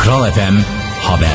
Kral FM Haber.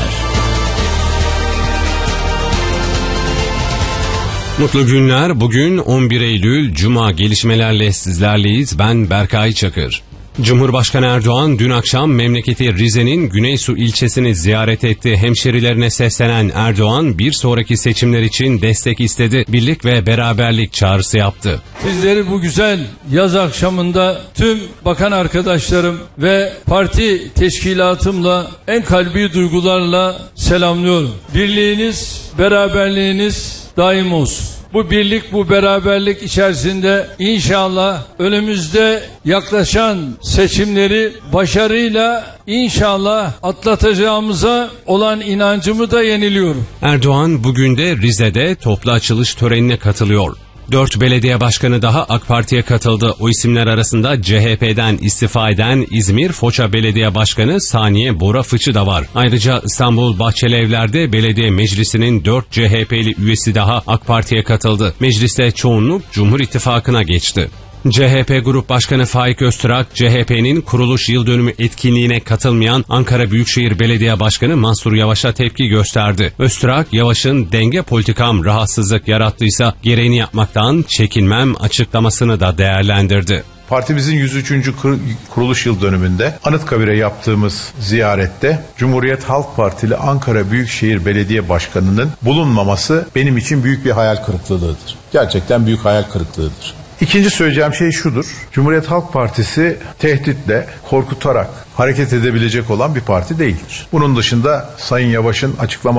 Mutlu günler. Bugün 11 Eylül Cuma, gelişmelerle sizlerleyiz. Ben Berkay Çakır. Cumhurbaşkanı Erdoğan dün akşam memleketi Rize'nin Güneysu ilçesini ziyaret etti. Hemşerilerine seslenen Erdoğan bir sonraki seçimler için destek istedi. Birlik ve beraberlik çağrısı yaptı. Sizleri bu güzel yaz akşamında tüm bakan arkadaşlarım ve parti teşkilatımla en kalbi duygularla selamlıyorum. Birliğiniz, beraberliğiniz daim olsun. Bu birlik, bu beraberlik içerisinde inşallah önümüzde yaklaşan seçimleri başarıyla inşallah atlatacağımıza olan inancımı da yeniliyorum. Erdoğan bugün de Rize'de toplu açılış törenine katılıyor. 4 belediye başkanı daha AK Parti'ye katıldı. O isimler arasında CHP'den istifa eden İzmir Foça Belediye Başkanı Saniye Bora Fıçı da var. Ayrıca İstanbul Bahçelievler'de belediye meclisinin 4 CHP'li üyesi daha AK Parti'ye katıldı. Mecliste çoğunluk Cumhur İttifakı'na geçti. CHP Grup Başkanı Faik Öztürk, CHP'nin kuruluş yıl dönümü etkinliğine katılmayan Ankara Büyükşehir Belediye Başkanı Mansur Yavaş'a tepki gösterdi. Öztürk, Yavaş'ın denge politikam rahatsızlık yarattıysa gereğini yapmaktan çekinmem açıklamasını da değerlendirdi. Partimizin 103. kuruluş yıl dönümünde Anıtkabir'e yaptığımız ziyarette Cumhuriyet Halk Partili Ankara Büyükşehir Belediye Başkanı'nın bulunmaması benim için büyük bir hayal kırıklığıdır. Gerçekten büyük hayal kırıklığıdır. İkinci söyleyeceğim şey şudur. Cumhuriyet Halk Partisi tehditle, korkutarak hareket edebilecek olan bir parti değildir. Bunun dışında Sayın Yavaş'ın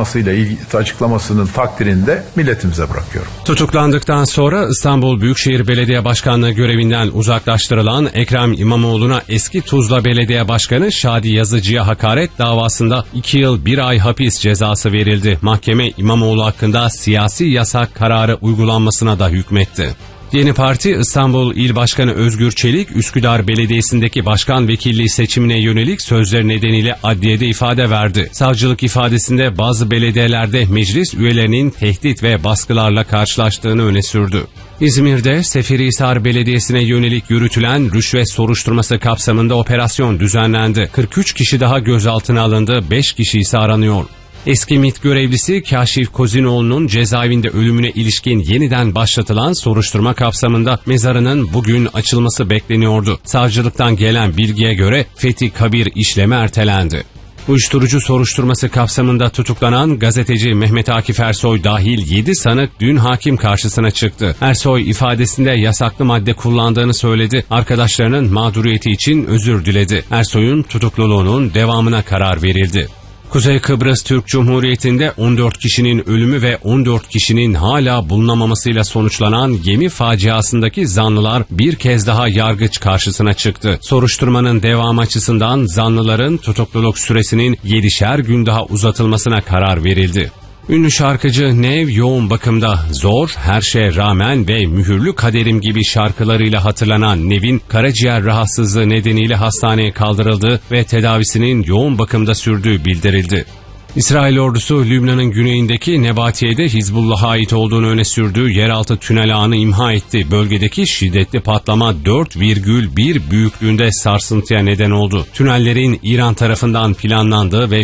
açıklamasının takdirini de milletimize bırakıyorum. Tutuklandıktan sonra İstanbul Büyükşehir Belediye Başkanlığı görevinden uzaklaştırılan Ekrem İmamoğlu'na eski Tuzla Belediye Başkanı Şadi Yazıcı'ya hakaret davasında 2 yıl 1 ay hapis cezası verildi. Mahkeme İmamoğlu hakkında siyasi yasak kararı uygulanmasına da hükmetti. Yeni Parti İstanbul İl Başkanı Özgür Çelik, Üsküdar Belediyesi'ndeki başkan vekilliği seçimine yönelik sözler nedeniyle adliyede ifade verdi. Savcılık ifadesinde bazı belediyelerde meclis üyelerinin tehdit ve baskılarla karşılaştığını öne sürdü. İzmir'de Seferihisar Belediyesi'ne yönelik yürütülen rüşvet soruşturması kapsamında operasyon düzenlendi. 43 kişi daha gözaltına alındı, 5 kişi ise aranıyor. Eski MİT görevlisi Kaşif Kozinoğlu'nun cezaevinde ölümüne ilişkin yeniden başlatılan soruşturma kapsamında mezarının bugün açılması bekleniyordu. Savcılıktan gelen bilgiye göre Fethi Kabir işlemi ertelendi. Uyuşturucu soruşturması kapsamında tutuklanan gazeteci Mehmet Akif Ersoy dahil 7 sanık dün hakim karşısına çıktı. Ersoy ifadesinde yasaklı madde kullandığını söyledi. Arkadaşlarının mağduriyeti için özür diledi. Ersoy'un tutukluluğunun devamına karar verildi. Kuzey Kıbrıs Türk Cumhuriyeti'nde 14 kişinin ölümü ve 14 kişinin hala bulunamamasıyla sonuçlanan gemi faciasındaki zanlılar bir kez daha yargıç karşısına çıktı. Soruşturmanın devamı açısından zanlıların tutukluluk süresinin 7'şer gün daha uzatılmasına karar verildi. Ünlü şarkıcı Nev yoğun bakımda. Zor, Her Şeye Rağmen ve Mühürlü Kaderim gibi şarkılarıyla hatırlanan Nev'in karaciğer rahatsızlığı nedeniyle hastaneye kaldırıldığı ve tedavisinin yoğun bakımda sürdüğü bildirildi. İsrail ordusu Lübnan'ın güneyindeki Nebatiye'de Hizbullah'a ait olduğunu öne sürdüğü yeraltı tünel ağını imha etti. Bölgedeki şiddetli patlama 4,1 büyüklüğünde sarsıntıya neden oldu. Tünellerin İran tarafından planlandığı ve